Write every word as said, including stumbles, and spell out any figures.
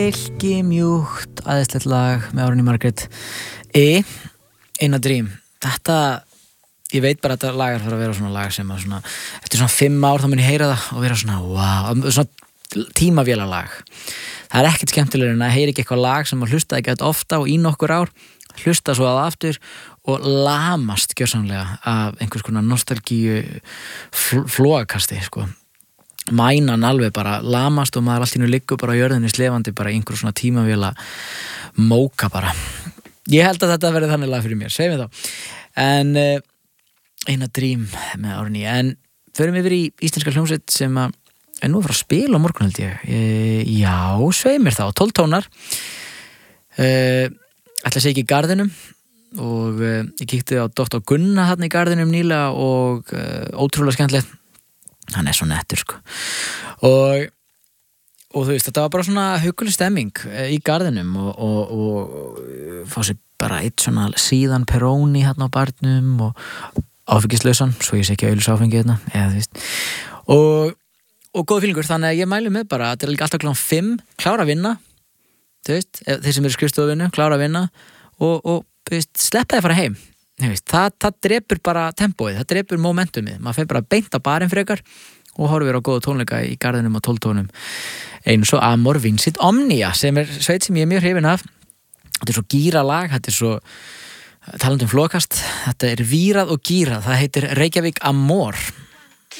silki mjúkt æðislegt lag með Árný Margrét E, In a Dream. Þetta, ég veit bara að þetta lag er fyrir að vera svona lag sem að svona, eftir svona fimm ár þá mun ég heyra það og vera svona, wow, svona tímavélalag. Það er ekkert skemmtilegur en að heyra ekki eitthvað lag sem að hlusta ekki eitthvað ofta og í nokkur ár, hlusta svo að aftur og lamast gjörsamlega af einhvers konar nostalgíu fl- flóakasti, sko. Mænan alveg bara lamast og maður allt í einu liggur bara á jörðinni slefandi bara í einhver svona tímavéla móka bara. Ég held að þetta verði þannig lag fyrir mér, segjum við þá. En uh, In a Dream með Árný, en förum við yfir í íslenska hljómsveit sem að er nú að fara að spila á morgun held ég. E, já, sveimir þá, tólf tónar. Uh, ætla að segja ekki í Garðinum og uh, ég kíkti á doktor Gunna þarna í Garðinum nýlega og uh, ótrúlega skemmtilegt. Hann er svo nettur, sko. Og, og þú veist, þetta var bara svona hugguleg stemming í Garðinum og, og, og fá sér bara eitt svona síðan Peroni hérna á barnum og áfengislausan, svo ég sé ekki auðlis áfengi hérna, eða þú veist. Og, og góð fílingur, þannig að ég mælu með bara, þetta er líka alltaf klán fimm, klára að vinna, þú veist, þeir sem eru skrifstofuvinnu, klára að vinna og, og þú veist, sleppa þið að fara heim. Veist, það, það drepur bara tempóið, það drepur momentumið, maður fer bara beint á barinn frekar og horfir á góða tónleika í Garðinum og tólftónum eins og Amor Vincit Omnia sem er sveit sem ég er mjög hrifin af. Þetta er svo gíralag, þetta er svo talandi um flókast, þetta er vírað og gírað, það heitir Reykjavík Amor.